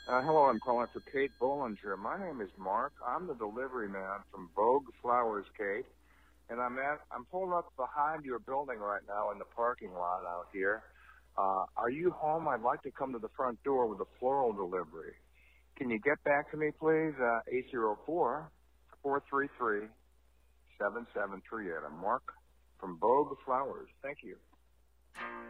Hello, I'm calling for Kate Bollinger. My name is Mark. I'm the delivery man from Vogue Flowers, Kate, and I'm pulling up behind your building right now in the parking lot out here. Are you home? I'd like to come to the front door with a floral delivery. Can you get back to me, please? 804-433-7738. I'm Mark from Vogue Flowers. Thank you.